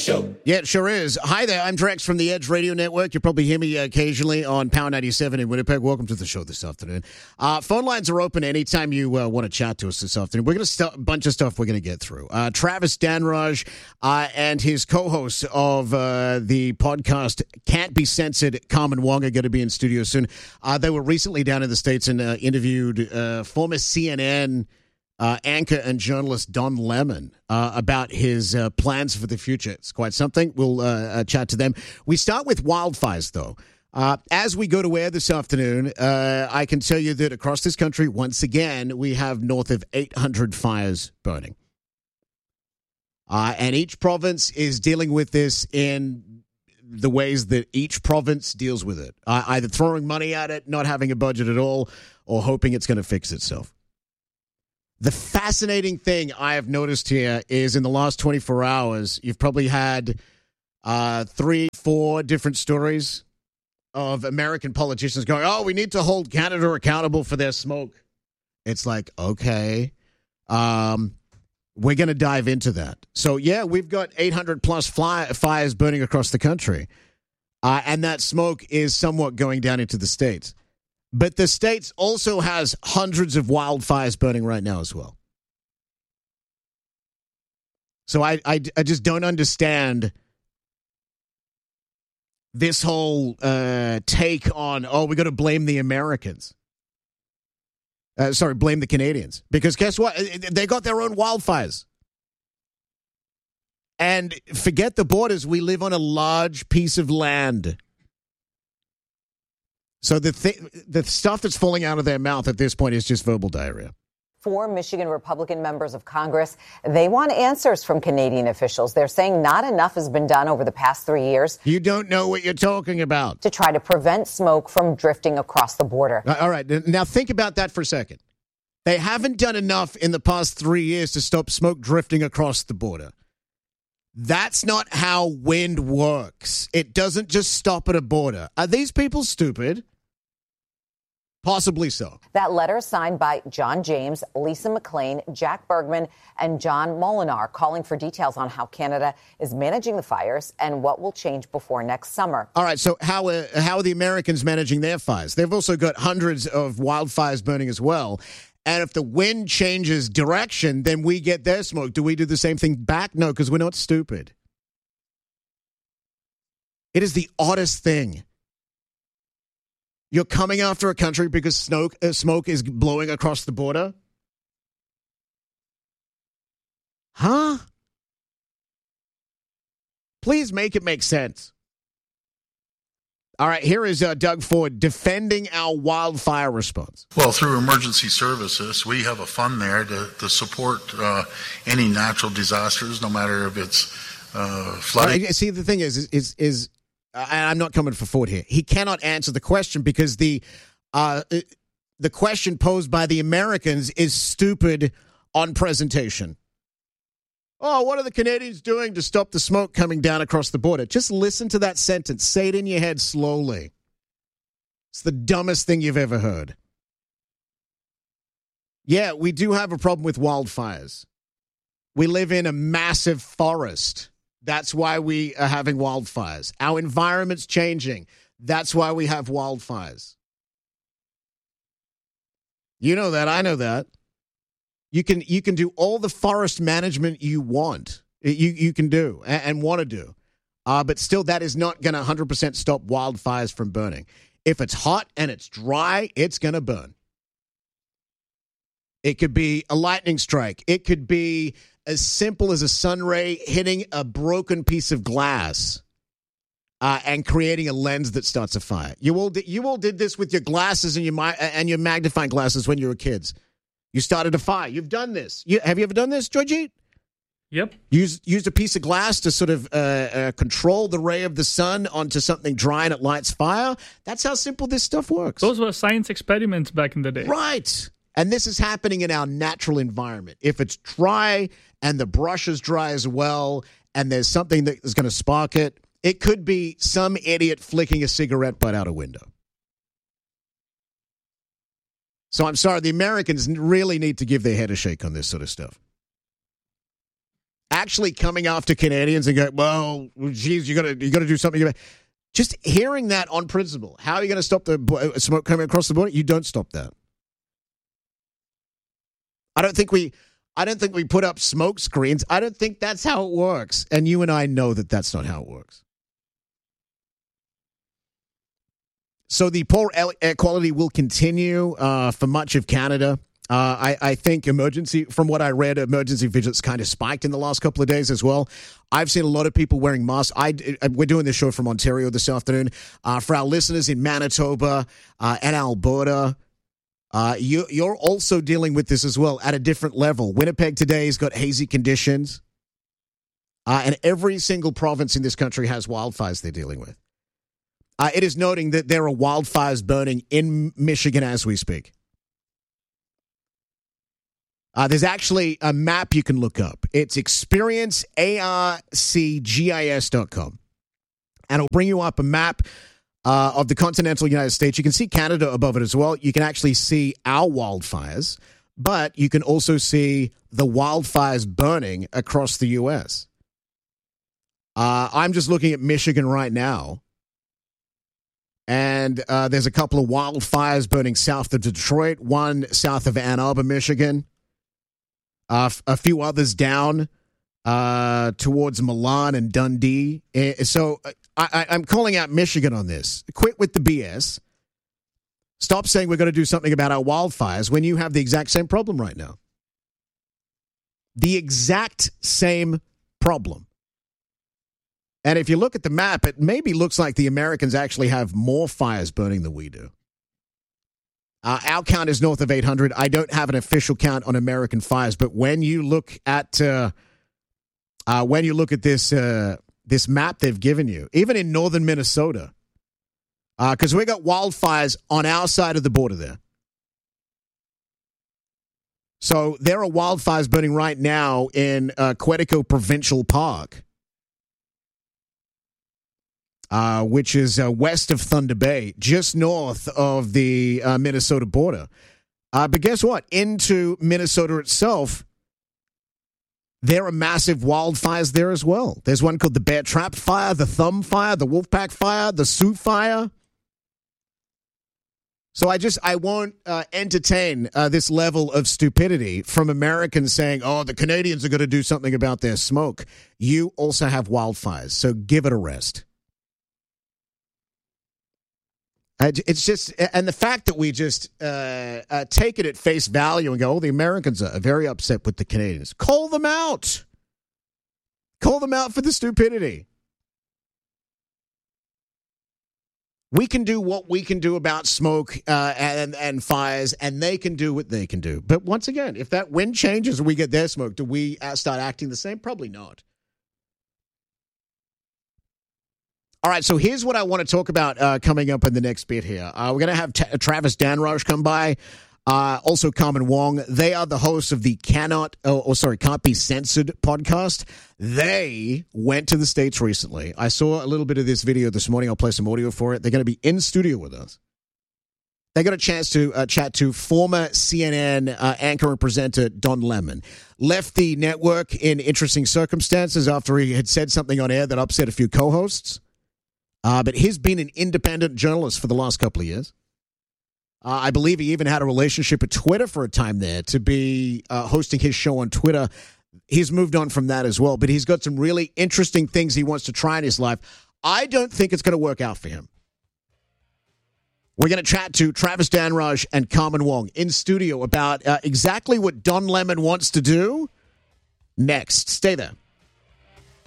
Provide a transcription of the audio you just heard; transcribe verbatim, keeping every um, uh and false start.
Show. Yeah, it sure is. Hi there, I'm Drex from the Edge Radio Network. You probably hear me occasionally on Power ninety-seven in Winnipeg. Welcome to the show this afternoon. Uh, phone lines are open anytime you uh, want to chat to us this afternoon. We're going to start a bunch of stuff we're going to get through. Uh, Travis Danraj uh, and his co-host of uh, the podcast Can't Be Censored, Carmen Wong, are going to be in studio soon. Uh, they were recently down in the States and uh, interviewed uh, former C N N Uh, anchor and journalist Don Lemon uh, about his uh, plans for the future. It's quite something. We'll uh, uh, chat to them. We start with wildfires, though. Uh, as we go to air this afternoon, uh, I can tell you that across this country, once again, we have north of eight hundred fires burning. Uh, and each province is dealing with this in the ways that each province deals with it. Uh, either throwing money at it, not having a budget at all, or hoping it's going to fix itself. The fascinating thing I have noticed here is in the last twenty-four hours, you've probably had uh, three, four different stories of American politicians going, oh, we need to hold Canada accountable for their smoke. It's like, okay, um, we're going to dive into that. So, yeah, we've got eight hundred plus fly- fires burning across the country, uh, and that smoke is somewhat going down into the States. But the States also has hundreds of wildfires burning right now as well. So I, I, I just don't understand this whole uh, take on, oh, we got to blame the Americans. Uh, sorry, blame the Canadians. Because guess what? They got their own wildfires. And forget the borders. We live on a large piece of land. So the th- the stuff that's falling out of their mouth at this point is just verbal diarrhea. Four Michigan Republican members of Congress, they want answers from Canadian officials. They're saying not enough has been done over the past three years. You don't know what you're talking about. To try to prevent smoke from drifting across the border. All right. Now think about that for a second. They haven't done enough in the past three years to stop smoke drifting across the border. That's not how wind works. It doesn't just stop at a border. Are these people stupid? Possibly so. That letter signed by John James, Lisa McLean, Jack Bergman, and John Molinar, calling for details on how Canada is managing the fires and what will change before next summer. All right, so how, uh, how are the Americans managing their fires? They've also got hundreds of wildfires burning as well. And if the wind changes direction, then we get their smoke. Do we do the same thing back? No, because we're not stupid. It is the oddest thing. You're coming after a country because smoke, uh, smoke is blowing across the border? Huh? Please make it make sense. All right, here is uh, Doug Ford defending our wildfire response. Well, through emergency services, we have a fund there to, to support uh, any natural disasters, no matter if it's uh, flooding. Uh, see, the thing is, is, is, is uh, and I'm not coming for Ford here. He cannot answer the question because the uh, the question posed by the Americans is stupid on presentation. Oh, what are the Canadians doing to stop the smoke coming down across the border? Just listen to that sentence. Say it in your head slowly. It's the dumbest thing you've ever heard. Yeah, we do have a problem with wildfires. We live in a massive forest. That's why we are having wildfires. Our environment's changing. That's why we have wildfires. You know that. I know that. You can you can do all the forest management you want, you you can do and, and want to do, uh, but still that is not going to one hundred percent stop wildfires from burning. If it's hot and it's dry, it's going to burn. It could be a lightning strike. It could be as simple as a sun ray hitting a broken piece of glass uh, and creating a lens that starts a fire. You all did, you all did this with your glasses and your and your magnifying glasses when you were kids. You started a fire. You've done this. You, have you ever done this, Georgie? Yep. Used used a piece of glass to sort of uh, uh, control the ray of the sun onto something dry and it lights fire. That's how simple this stuff works. Those were science experiments back in the day. Right. And this is happening in our natural environment. If it's dry and the brush is dry as well and there's something that is going to spark it, it could be some idiot flicking a cigarette butt out a window. So I'm sorry, the Americans really need to give their head a shake on this sort of stuff. actually coming after Canadians and go, well, geez, you got to you got to do something about it. Just hearing that on principle, how are you going to stop the smoke coming across the border? You don't stop that. I don't think we, I don't think we put up smoke screens. I don't think that's how it works. And you and I know that that's not how it works. So the poor air quality will continue uh, for much of Canada. Uh, I, I think emergency, from what I read, emergency vigilance kind of spiked in the last couple of days as well. I've seen a lot of people wearing masks. I, we're doing this show from Ontario this afternoon. Uh, for our listeners in Manitoba uh, and Alberta, uh, you, you're also dealing with this as well at a different level. Winnipeg today has got hazy conditions. Uh, and every single province in this country has wildfires they're dealing with. Uh, it is noting that there are wildfires burning in Michigan as we speak. Uh, there's actually a map you can look up. It's experience arc gis dot com. And it'll bring you up a map uh, of the continental United States. You can see Canada above it as well. You can actually see our wildfires, but you can also see the wildfires burning across the U S. Uh, I'm just looking at Michigan right now. And uh, there's a couple of wildfires burning south of Detroit, one south of Ann Arbor, Michigan. Uh, a few others down uh, towards Milan and Dundee. So I, I'm calling out Michigan on this. Quit with the B S. Stop saying we're going to do something about our wildfires when you have the exact same problem right now. The exact same problem. And if you look at the map, it maybe looks like the Americans actually have more fires burning than we do. Uh, our count is north of eight hundred. I don't have an official count on American fires, but when you look at uh, uh, when you look at this uh, this map they've given you, even in northern Minnesota, because uh, we got wildfires on our side of the border there. So there are wildfires burning right now in uh, Quetico Provincial Park. Uh, which is uh, west of Thunder Bay, just north of the uh, Minnesota border. Uh, but guess what? Into Minnesota itself, there are massive wildfires there as well. There's one called the Bear Trap Fire, the Thumb Fire, the Wolfpack Fire, the Sioux Fire. So I just, I won't uh, entertain uh, this level of stupidity from Americans saying, oh, the Canadians are going to do something about their smoke. You also have wildfires, so give it a rest. It's just, and the fact that we just uh, uh, take it at face value and go, oh, the Americans are very upset with the Canadians. Call them out. Call them out for the stupidity. We can do what we can do about smoke uh, and, and fires, and they can do what they can do. But once again, if that wind changes and we get their smoke, do we start acting the same? Probably not. All right, so here's what I want to talk about uh, coming up in the next bit here. Uh, we're going to have T- Travis Danraj come by, uh, also Carmen Wong. They are the hosts of the Cannot, oh, oh, sorry, Can't Be Censored podcast. They went to the States recently. I saw a little bit of this video this morning. I'll play some audio for it. They're going to be in studio with us. They got a chance to uh, chat to former C N N uh, anchor and presenter Don Lemon. Left the network in interesting circumstances after he had said something on air that upset a few co-hosts. Uh, but he's been an independent journalist for the last couple of years. Uh, I believe he even had a relationship with Twitter for a time there to be uh, hosting his show on Twitter. He's moved on from that as well, but he's got some really interesting things he wants to try in his life. I don't think it's going to work out for him. We're going to chat to Travis Danraj and Carmen Wong in studio about uh, exactly what Don Lemon wants to do next. Stay there.